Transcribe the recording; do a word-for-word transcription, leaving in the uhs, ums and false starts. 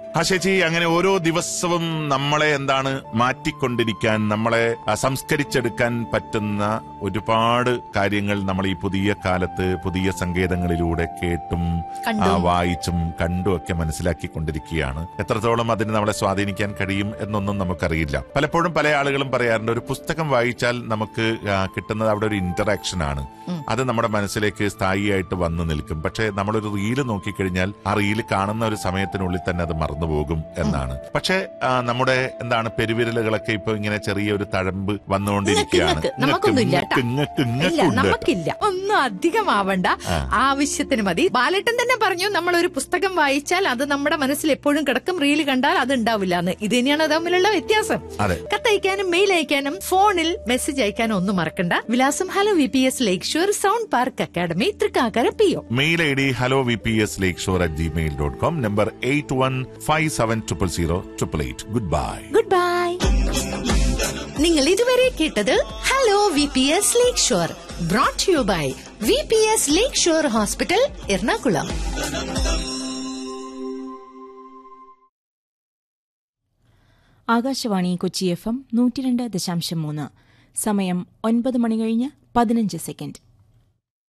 ആ ചേച്ചി, അങ്ങനെ ഓരോ ദിവസവും നമ്മളെ എന്താണ് മാറ്റിക്കൊണ്ടിരിക്കാൻ, നമ്മളെ സംസ്കരിച്ചെടുക്കാൻ പറ്റുന്ന ഒരുപാട് കാര്യങ്ങൾ നമ്മൾ ഈ പുതിയ കാലത്ത് പുതിയ സങ്കേതങ്ങളിലൂടെ കേട്ടും വായിച്ചും കണ്ടും ഒക്കെ മനസ്സിലാക്കിക്കൊണ്ടിരിക്കുകയാണ്. എത്രത്തോളം അതിന് നമ്മളെ സ്വാധീനിക്കാൻ കഴിയും എന്നൊന്നും നമുക്കറിയില്ല. പലപ്പോഴും പല ആളുകളും പറയാറുണ്ട്, ഒരു പുസ്തകം വായിച്ചാൽ നമുക്ക് കിട്ടുന്നത് അവിടെ ഒരു ഇന്ററാക്ഷൻ ആണ്, അത് നമ്മുടെ മനസ്സിലേക്ക് സ്ഥായിയായിട്ട് വന്നു നിൽക്കും. പക്ഷെ നമ്മളൊരു റീല് നോക്കിക്കഴിഞ്ഞാൽ ആ റീല് കാണുന്ന ഒരു സമയത്തിനുള്ളിൽ തന്നെ അത് മറന്നുപോകും എന്നാണ്. പക്ഷെ നമ്മുടെ എന്താണ് പെരുവിരലുകളൊക്കെ ഇപ്പൊ ഇങ്ങനെ ചെറിയൊരു തഴമ്പ് വന്നുകൊണ്ടിരിക്കുകയാണ്. നമുക്കില്ല, ഒന്നും അധികമാവണ്ട, ആവശ്യത്തിന് മതി. ബാലേട്ടൻ തന്നെ പറഞ്ഞു, നമ്മളൊരു പുസ്തകം വായിച്ചാൽ അത് നമ്മുടെ മനസ്സിൽ എപ്പോഴും കിടക്കും, റീല് കണ്ടാൽ അത് ഉണ്ടാവില്ല എന്ന്. ഇത് തന്നെയാണ് തമ്മിലുള്ള വ്യത്യാസം. കത്തയക്കാനും മെയിൽ അയക്കാനും ഫോണിൽ മെസ്സേജ് അയക്കാനും ഒന്നും മറക്കണ്ട. വിലാസം hello V P S lake shore sound park academy, Thrikkakara P O. Mail I D hello V P S lake shore at Gmail dot com. Number eight one five seven triple zero triple eight. Good bye. Good bye. നിങ്ങൾ ഇതുവരെ കേട്ടത് hello V P S lake shore, brought you by V P S lake shore hospital, Ernakulam. Akashvani Kochi F M നൂറ്റി രണ്ട് ദശാംശം മൂന്ന്. സമയം ഒൻപത് മണി കഴിഞ്ഞ് പതിനഞ്ച് സെക്കൻഡ്.